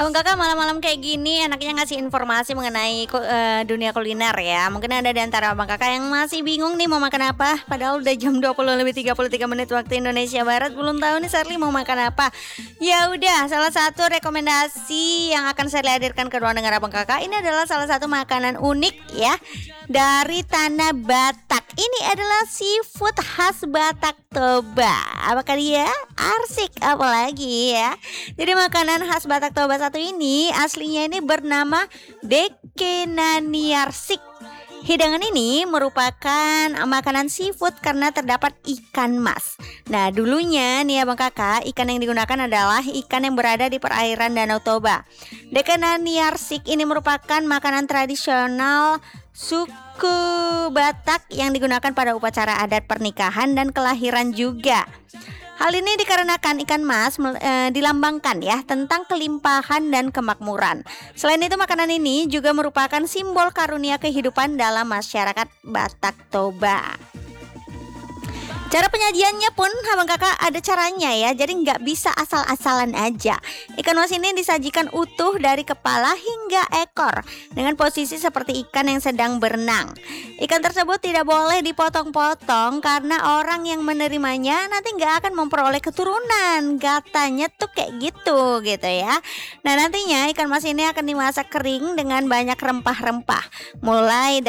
Abang Kakak malam-malam kayak gini enaknya ngasih informasi mengenai dunia kuliner ya. Mungkin ada di antara Abang Kakak yang masih bingung nih mau makan apa. Padahal udah jam 20 lebih 33 menit waktu Indonesia Barat. Belum tahu nih Sherly mau makan apa. Ya udah, salah satu rekomendasi yang akan saya hadirkan ke ruang dengar Abang Kakak ini adalah salah satu makanan unik ya dari tanah Batak. Ini adalah seafood khas Batak Toba. Apakah dia? Arsik apalagi ya. Jadi makanan khas Batak Toba satu ini aslinya ini bernama Dekenaniarsik. Hidangan ini merupakan makanan seafood karena terdapat ikan mas. Nah dulunya nih Abang Kakak, ikan yang digunakan adalah ikan yang berada di perairan Danau Toba. Dekenaniarsik ini merupakan makanan tradisional suku Batak yang digunakan pada upacara adat pernikahan dan kelahiran juga. Hal ini dikarenakan ikan mas dilambangkan ya tentang kelimpahan dan kemakmuran. Selain itu makanan ini juga merupakan simbol karunia kehidupan dalam masyarakat Batak Toba. Cara penyajiannya pun Abang Kakak ada caranya ya. Jadi nggak bisa asal-asalan aja. Ikan mas ini disajikan utuh dari kepala hingga ekor dengan posisi seperti ikan yang sedang berenang. Ikan tersebut tidak boleh dipotong-potong karena orang yang menerimanya nanti nggak akan memperoleh keturunan. Katanya tuh kayak gitu ya. Nah nantinya ikan mas ini akan dimasak kering dengan banyak rempah-rempah. Mulai